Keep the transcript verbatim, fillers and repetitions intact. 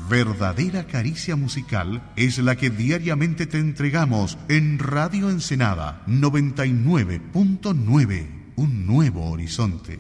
verdadera caricia musical es la que diariamente te entregamos en Radio Ensenada noventa y nueve punto nueve, un nuevo horizonte.